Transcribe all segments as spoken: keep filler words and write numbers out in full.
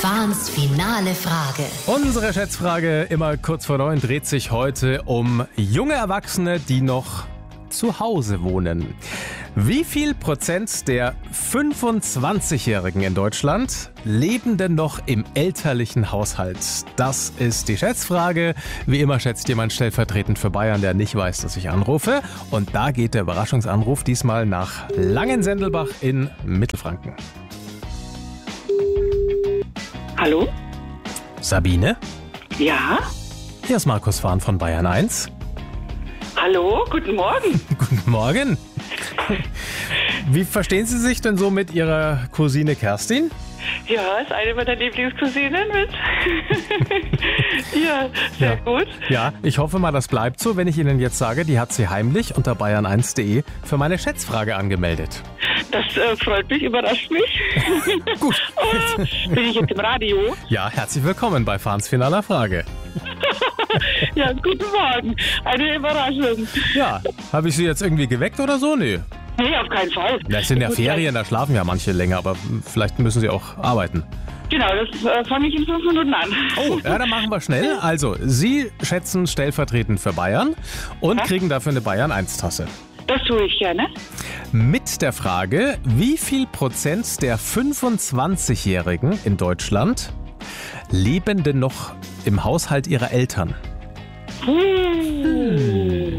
Fahns finale Frage. Unsere Schätzfrage immer kurz vor neun dreht sich heute um junge Erwachsene, die noch zu Hause wohnen. Wie viel Prozent der fünfundzwanzigjährigen in Deutschland leben denn noch im elterlichen Haushalt? Das ist die Schätzfrage. Wie immer schätzt jemand stellvertretend für Bayern, der nicht weiß, dass ich anrufe. Und da geht der Überraschungsanruf diesmal nach Langensendelbach in Mittelfranken. Hallo? Sabine? Ja? Hier ist Markus Fahn von Bayern eins. Hallo, guten Morgen. Guten Morgen. Wie verstehen Sie sich denn so mit Ihrer Cousine Kerstin? Ja, ist eine meiner Lieblingscousinen mit. Ja, sehr Ja. gut. Ja, ich hoffe mal, das bleibt so, wenn ich Ihnen jetzt sage, die hat sie heimlich unter bayern eins punkt de für meine Schätzfrage angemeldet. Das äh, freut mich, überrascht mich. Gut. Oh, bin ich jetzt im Radio? Ja, herzlich willkommen bei Fahns finaler Frage. Ja, guten Morgen. Eine Überraschung. Ja, habe ich Sie jetzt irgendwie geweckt oder so? Nee. Nee, auf keinen Fall. Das sind ja Gut, Ferien, da schlafen ja manche länger, aber vielleicht müssen Sie auch arbeiten. Genau, das äh, fange ich in fünf Minuten an. Oh, ja, dann machen wir schnell. Also, Sie schätzen stellvertretend für Bayern und Ja. kriegen dafür eine Bayern eins Tasse. Das tue ich gerne. Mit der Frage, wie viel Prozent der fünfundzwanzigjährigen in Deutschland leben denn noch im Haushalt ihrer Eltern? Hm.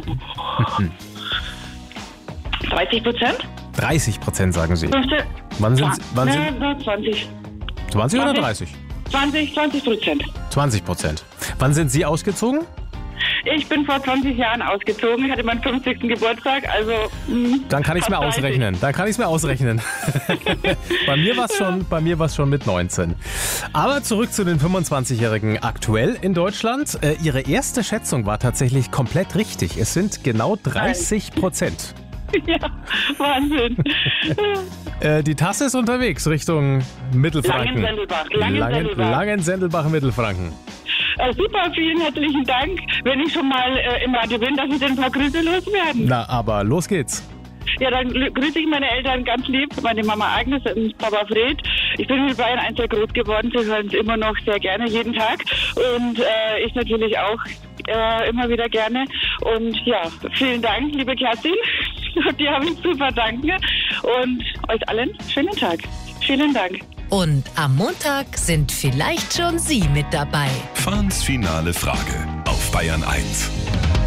dreißig Prozent? dreißig Prozent sagen Sie. fünfzehn? Wann sind, wann nee, sind nee, zwanzig. zwanzig oder zwanzig. dreißig? zwanzig, zwanzig Prozent. zwanzig Prozent. Wann sind Sie ausgezogen? Ich bin vor zwanzig Jahren ausgezogen. Ich hatte meinen fünfzigsten Geburtstag, also... Mh, Dann kann ich es mir fast dreißig. ausrechnen. Dann kann ich es mir ausrechnen. Bei mir war es schon, bei mir war's schon mit neunzehn. Aber zurück zu den fünfundzwanzigjährigen aktuell in Deutschland. Äh, ihre erste Schätzung war tatsächlich komplett richtig. Es sind genau dreißig Prozent. Ja, Wahnsinn. Äh, die Tasse ist unterwegs Richtung Mittelfranken. Langensendelbach. Langen, Langensendelbach. Langensendelbach, Mittelfranken. Äh, super, vielen herzlichen Dank. Wenn ich schon mal äh, im Radio bin, dass ich ein paar Grüße loswerden. Na, aber los geht's. Ja, dann lü- grüße ich meine Eltern ganz lieb, meine Mama Agnes und Papa Fred. Ich bin mit Bayern eins sehr groß geworden, sie hören es immer noch sehr gerne, jeden Tag. Und äh, ich natürlich auch äh, immer wieder gerne. Und ja, vielen Dank, liebe Kerstin. Die habe ich zu verdanken. Und euch allen schönen Tag. Vielen Dank. Und am Montag sind vielleicht schon Sie mit dabei. Fahns finale Frage auf Bayern eins.